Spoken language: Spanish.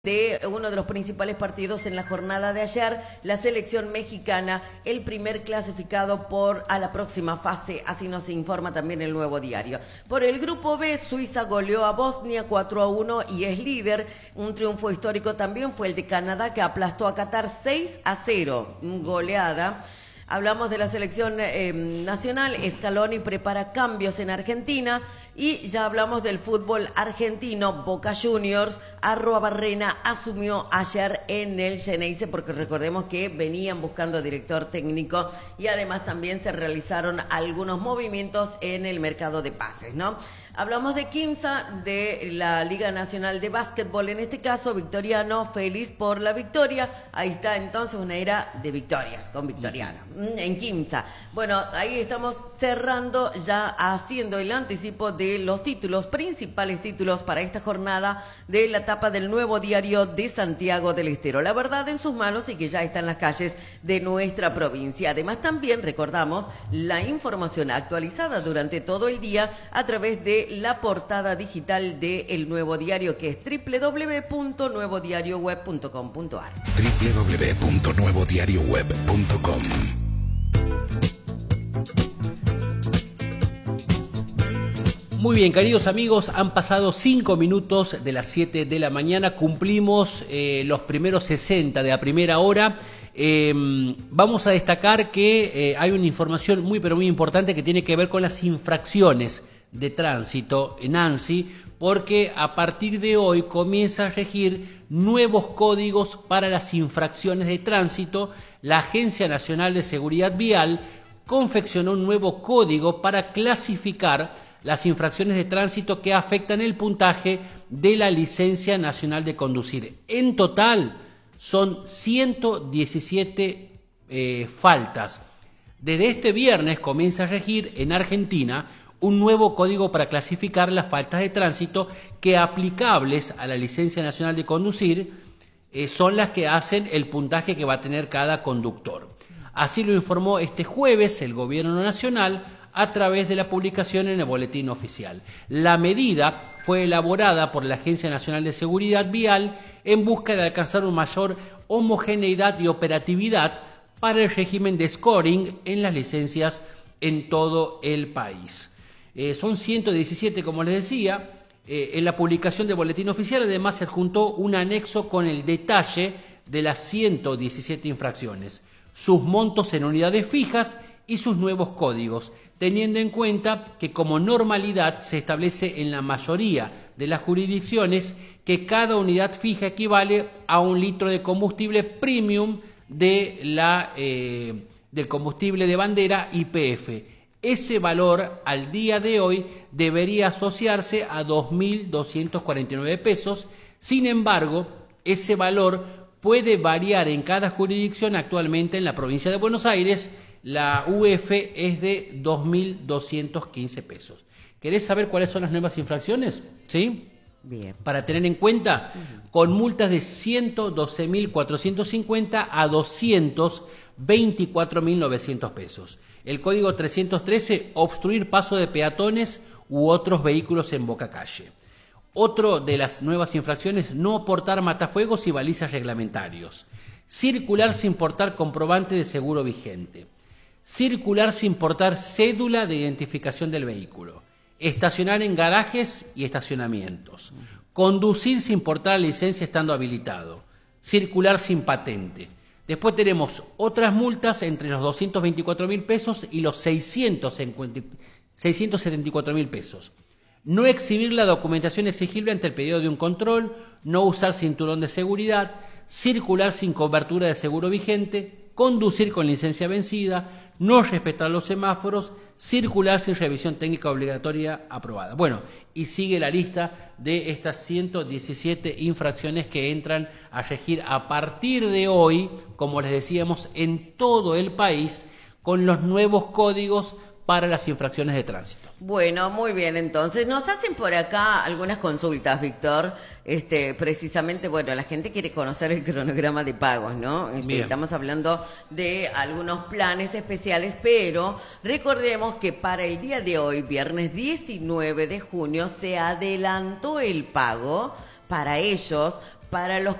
De uno de los principales partidos en la jornada de ayer, la selección mexicana, el primer clasificado a la próxima fase, así nos informa también el Nuevo Diario. Por el grupo B, Suiza goleó a Bosnia 4-1 y es líder. Un triunfo histórico también fue el de Canadá, que aplastó a Qatar 6-0, goleada. Hablamos de la selección nacional. Scaloni prepara cambios en Argentina y ya hablamos del fútbol argentino. Boca Juniors, Arruabarrena asumió ayer en el Xeneize, porque recordemos que venían buscando director técnico y además también se realizaron algunos movimientos en el mercado de pases, ¿no? Hablamos de Quimsa, de la Liga Nacional de Básquetbol, en este caso Victoriano, feliz por la victoria. Ahí está entonces una era de victorias con Victoriano en Quimsa. Bueno, ahí estamos cerrando, ya haciendo el anticipo de los títulos, principales títulos para esta jornada de la etapa del Nuevo Diario de Santiago del Estero. La verdad en sus manos y que ya está en las calles de nuestra provincia. Además también recordamos la información actualizada durante todo el día a través de la portada digital de El Nuevo Diario, que es www.nuevodarioweb.com.ar. www.nuevodarioweb.com. Muy bien, queridos amigos, han pasado 5 minutos de las 7 de la mañana, cumplimos los primeros 60 de la primera hora. Vamos a destacar que hay una información muy pero muy importante que tiene que ver con las infracciones de tránsito en ANSI, porque a partir de hoy comienza a regir nuevos códigos para las infracciones de tránsito. La Agencia Nacional de Seguridad Vial confeccionó un nuevo código para clasificar las infracciones de tránsito que afectan el puntaje de la licencia nacional de conducir. En total son 117 faltas. Desde este viernes comienza a regir en Argentina un nuevo código para clasificar las faltas de tránsito que, aplicables a la licencia nacional de conducir, son las que hacen el puntaje que va a tener cada conductor. Así lo informó este jueves el Gobierno Nacional a través de la publicación en el Boletín Oficial. La medida fue elaborada por la Agencia Nacional de Seguridad Vial en busca de alcanzar una mayor homogeneidad y operatividad para el régimen de scoring en las licencias en todo el país. Son 117, como les decía. En la publicación del Boletín Oficial además se adjuntó un anexo con el detalle de las 117 infracciones, sus montos en unidades fijas y sus nuevos códigos, teniendo en cuenta que como normalidad se establece en la mayoría de las jurisdicciones que cada unidad fija equivale a 1 litro de combustible premium del combustible de bandera YPF. Ese valor al día de hoy debería asociarse a 2.249 pesos. Sin embargo, ese valor puede variar en cada jurisdicción. Actualmente en la provincia de Buenos Aires la UF es de 2.215 pesos. ¿Querés saber cuáles son las nuevas infracciones? ¿Sí? Bien. Para tener en cuenta, con multas de 112.450 a 224.900 pesos. El código 313, obstruir paso de peatones u otros vehículos en boca calle. Otro de las nuevas infracciones, no portar matafuegos y balizas reglamentarios. Circular sin portar comprobante de seguro vigente. Circular sin portar cédula de identificación del vehículo. Estacionar en garajes y estacionamientos. Conducir sin portar licencia estando habilitado. Circular sin patente. Después tenemos otras multas entre los 224.000 pesos y los 674.000 pesos. No exhibir la documentación exigible ante el pedido de un control, no usar cinturón de seguridad, circular sin cobertura de seguro vigente, conducir con licencia vencida, no respetar los semáforos, circular sin revisión técnica obligatoria aprobada. Bueno, y sigue la lista de estas 117 infracciones que entran a regir a partir de hoy, como les decíamos, en todo el país, con los nuevos códigos para las infracciones de tránsito. Bueno, muy bien, entonces nos hacen por acá algunas consultas, Víctor. Precisamente, bueno, la gente quiere conocer el cronograma de pagos, ¿no? Estamos hablando de algunos planes especiales, pero recordemos que para el día de hoy, viernes 19 de junio, se adelantó el pago para ellos para los